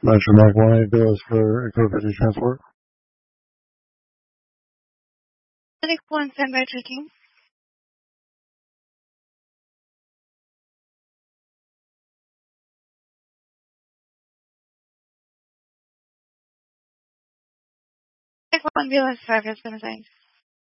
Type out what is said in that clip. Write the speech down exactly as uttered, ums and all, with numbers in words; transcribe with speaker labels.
Speaker 1: Metro Mark one eight bills for Code fifty transport.
Speaker 2: Clinic one, standby checking. Clinic one, B L S five has been assigned.